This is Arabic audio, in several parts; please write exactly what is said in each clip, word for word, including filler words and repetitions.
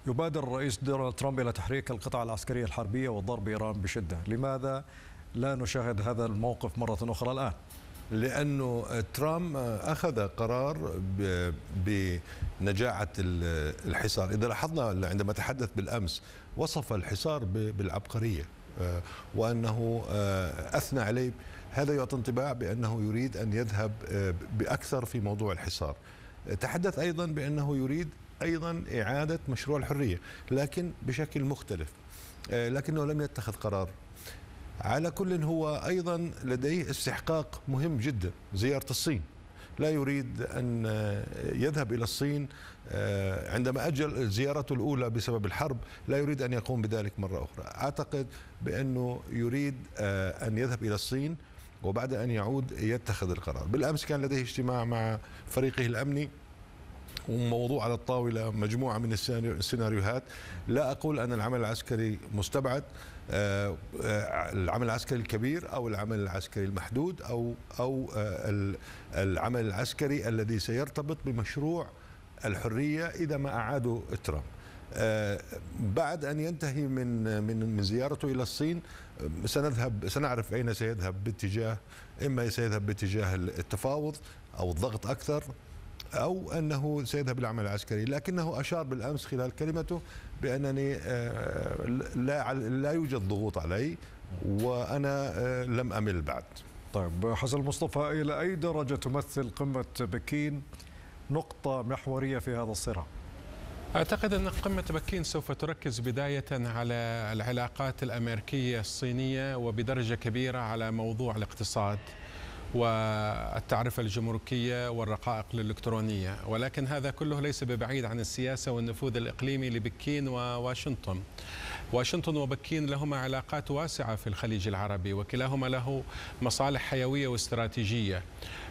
يبادر الرئيس دونالد ترامب إلى تحريك القطاع العسكرية الحربية وضرب إيران بشدة. لماذا لا نشاهد هذا الموقف مرة أخرى الآن؟ لأنه ترامب أخذ قرار بنجاعة الحصار. إذا لاحظنا عندما تحدث بالأمس وصف الحصار بالعبقرية وأنه أثنى عليه. هذا يعطي انطباع بأنه يريد أن يذهب بأكثر في موضوع الحصار. تحدث أيضا بأنه يريد أيضا إعادة مشروع الحرية لكن بشكل مختلف، لكنه لم يتخذ قرار. على كل هو أيضا لديه استحقاق مهم جدا، زيارة الصين. لا يريد أن يذهب إلى الصين عندما أجل زيارته الأولى بسبب الحرب، لا يريد أن يقوم بذلك مرة أخرى. أعتقد بأنه يريد أن يذهب إلى الصين وبعد أن يعود يتخذ القرار. بالأمس كان لديه اجتماع مع فريقه الأمني وموضوع على الطاولة مجموعة من السيناريوهات. لا أقول أن العمل العسكري مستبعد، العمل العسكري الكبير أو العمل العسكري المحدود أو أو العمل العسكري الذي سيرتبط بمشروع الحرية إذا ما أعادوا ترامب. بعد أن ينتهي من من من زيارته إلى الصين سنذهب سنعرف أين سيذهب باتجاه، إما سيذهب باتجاه التفاوض أو الضغط أكثر أو أنه سيذهب للعمل العسكري. لكنه أشار بالأمس خلال كلمته بأنني لا لا يوجد ضغوط علي وأنا لم أمل بعد. طيب حسن مصطفى، إلى أي درجة تمثل قمة بكين نقطة محورية في هذا الصراع؟ أعتقد أن قمة بكين سوف تركز بداية على العلاقات الأمريكية الصينية وبدرجة كبيرة على موضوع الاقتصاد والتعرفة الجمركية والرقائق الإلكترونية، ولكن هذا كله ليس ببعيد عن السياسة والنفوذ الإقليمي لبكين وواشنطن. واشنطن وبكين لهما علاقات واسعة في الخليج العربي وكلاهما له مصالح حيوية واستراتيجية،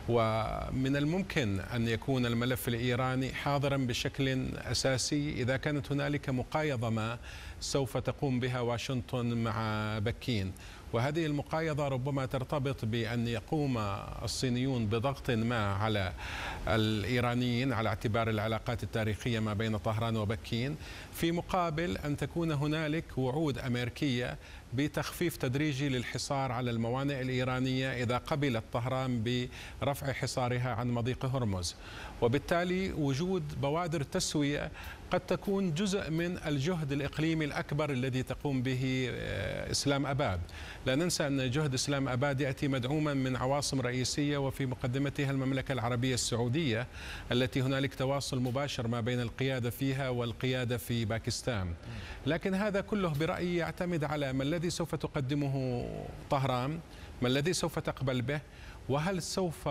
ومن الممكن أن يكون الملف الإيراني حاضرا بشكل أساسي إذا كانت هنالك مقايضة ما سوف تقوم بها واشنطن مع بكين. وهذه المقايضة ربما ترتبط بأن يقوم الصينيون بضغط ما على الإيرانيين على اعتبار العلاقات التاريخية ما بين طهران وبكين، في مقابل أن تكون هنالك وعود أمريكية بتخفيف تدريجي للحصار على الموانئ الإيرانية إذا قبلت طهران برفع حصارها عن مضيق هرمز. وبالتالي وجود بوادر تسوية قد تكون جزء من الجهد الإقليمي الأكبر الذي تقوم به إسلام أباد. لا ننسى أن جهد إسلام أباد يأتي مدعوما من عواصم رئيسية وفي مقدمتها المملكة العربية السعودية التي هنالك تواصل مباشر ما بين القيادة فيها والقيادة في باكستان. لكن هذا كله برأيي يعتمد على ما الذي سوف تقدمه طهران، ما الذي سوف تقبل به، وهل سوف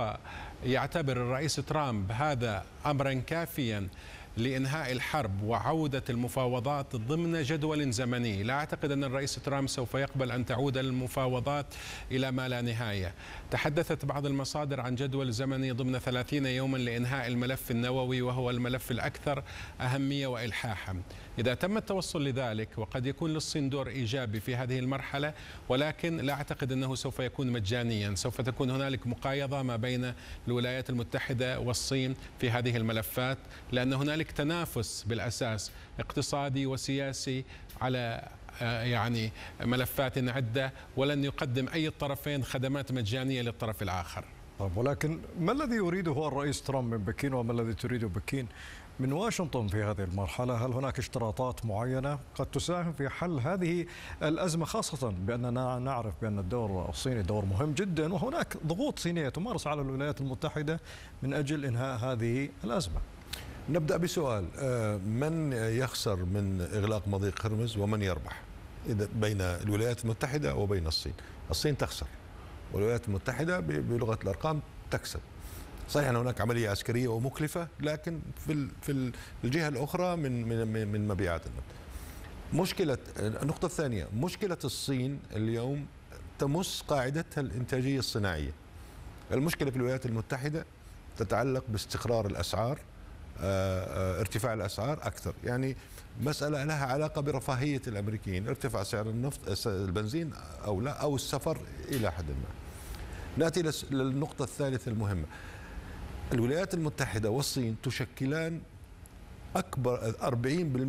يعتبر الرئيس ترامب هذا أمرا كافيا لإنهاء الحرب وعودة المفاوضات ضمن جدول زمني. لا أعتقد أن الرئيس ترامب سوف يقبل أن تعود المفاوضات إلى ما لا نهاية. تحدثت بعض المصادر عن جدول زمني ضمن ثلاثين يوما لإنهاء الملف النووي وهو الملف الأكثر أهمية وإلحاحا. إذا تم التوصل لذلك وقد يكون للصين دور إيجابي في هذه المرحلة، ولكن لا أعتقد أنه سوف يكون مجانيا. سوف تكون هنالك مقايضة ما بين الولايات المتحدة والصين في هذه الملفات، لأن هنالك تنافس بالأساس اقتصادي وسياسي على يعني ملفات عدة، ولن يقدم أي الطرفين خدمات مجانية للطرف الآخر. طيب ولكن ما الذي يريده الرئيس ترامب من بكين وما الذي تريده بكين من واشنطن في هذه المرحلة؟ هل هناك اشتراطات معينة قد تساهم في حل هذه الأزمة، خاصة بأننا نعرف بأن الدور الصيني دور مهم جدا وهناك ضغوط صينية تمارس على الولايات المتحدة من أجل إنهاء هذه الأزمة؟ نبدأ بسؤال، من يخسر من إغلاق مضيق هرمز ومن يربح إذا بين الولايات المتحدة وبين الصين؟ الصين تخسر والولايات المتحدة بلغة الأرقام تكسب. صحيح أن هناك عملية عسكرية ومكلفة، لكن في في الجهة الأخرى من من من مبيعات النفط. مشكلة النقطة الثانية، مشكلة الصين اليوم تمس قاعدتها الإنتاجية الصناعية. المشكلة في الولايات المتحدة تتعلق باستقرار الأسعار، ارتفاع الأسعار أكثر، يعني مسألة لها علاقة برفاهية الأمريكيين، ارتفاع سعر النفط البنزين أو لا أو السفر إلى حد ما. نأتي للنقطة الثالثة المهمة. الولايات المتحدة والصين تشكلان أكبر أربعين بالمئة